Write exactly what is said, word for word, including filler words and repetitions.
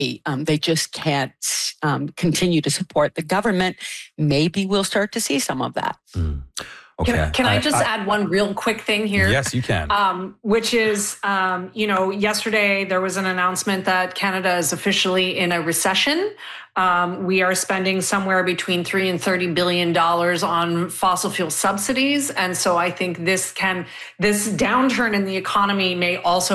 Um, they just can't um, continue to support the government. Maybe we'll start to see some of that. Mm. Okay. Can, can I, I just I, add one real quick thing here? Yes, you can. Um, which is, um, you know, yesterday there was an announcement that Canada is officially in a recession. Um, we are spending somewhere between three and thirty billion dollars on fossil fuel subsidies, and so I think this can this downturn in the economy may also